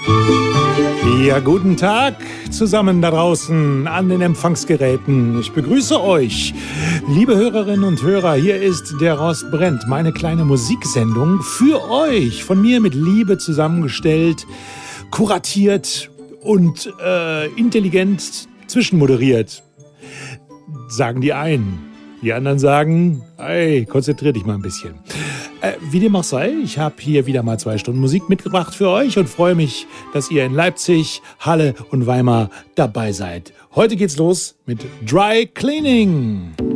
Ja, guten Tag zusammen da draußen an den Empfangsgeräten. Ich begrüße euch, liebe Hörerinnen und Hörer. Hier ist der Rost brennt, meine kleine Musiksendung für euch, von mir mit Liebe zusammengestellt, kuratiert und intelligent zwischenmoderiert. Sagen die einen. Die anderen sagen, hey, konzentrier dich mal ein bisschen. Wie dem auch sei, ich habe hier wieder mal 2 Stunden Musik mitgebracht für euch und freue mich, dass ihr in Leipzig, Halle und Weimar dabei seid. Heute geht's los mit Dry Cleaning.